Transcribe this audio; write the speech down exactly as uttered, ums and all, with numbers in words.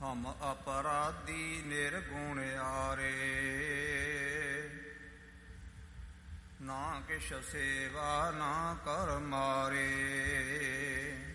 ਹਮ ਅਪਰਾਧੀ ਨਿਰਗੁਣਿਆਰੇ, ਨਾ ਕਿਛ ਸੇਵਾ ਨਾ ਕਰ ਮਾਰੇ।